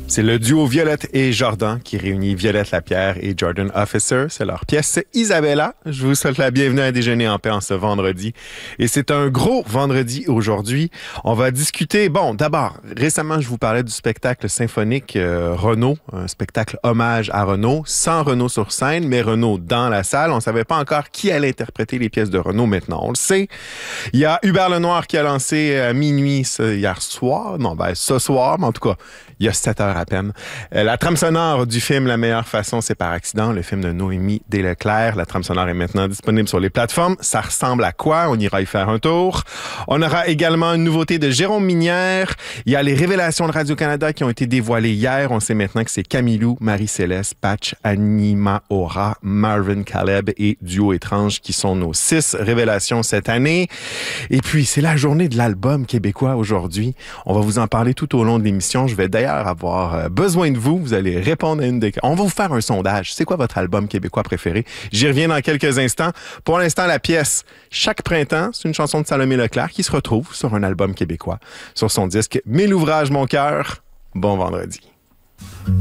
C'est le duo Violette et Jordan qui réunit Violette Lapierre et Jordan Officer. C'est leur pièce Isabella. Je vous souhaite la bienvenue à Déjeuner en paix en ce vendredi. Et c'est un gros vendredi aujourd'hui. On va discuter, d'abord, récemment, je vous parlais du spectacle symphonique Renaud, un spectacle hommage à Renaud, sans Renaud sur scène, mais Renaud dans la salle. On ne savait pas encore qui allait interpréter les pièces de Renaud. Maintenant, on le sait. Il y a Hubert Lenoir qui a lancé à minuit hier soir. Ce soir, mais en tout cas, il y a 7 heures à peine. La trame sonore du film La meilleure façon, c'est par accident, le film de Noémie Desleclerc. La trame sonore est maintenant disponible sur les plateformes. Ça ressemble à quoi? On ira y faire un tour. On aura également une nouveauté de Jérôme Minière. Il y a les révélations de Radio-Canada qui ont été dévoilées hier. On sait maintenant que c'est Camilou, Marie-Céleste, Patch, Anima Aura, Marvin Caleb et Duo Étrange qui sont nos 6 révélations cette année. Et puis, c'est la journée de l'album québécois aujourd'hui. On va vous en parler tout au long de l'émission. Je vais d'ailleurs avoir besoin de vous. Vous allez répondre à une des... On va vous faire un sondage. C'est quoi votre album québécois préféré? J'y reviens dans quelques instants. Pour l'instant, la pièce Chaque printemps, c'est une chanson de Salomé Leclerc qui se retrouve sur un album québécois. Sur son disque Mille ouvrages, mon cœur. Bon vendredi.